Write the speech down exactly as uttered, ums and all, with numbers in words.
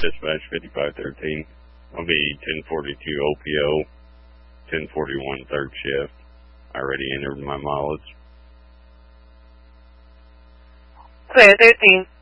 Dispatch fifty-five thirteen. I'll be ten forty-two O P O, ten forty-one third shift. I already entered my mileage. Clear thirteen.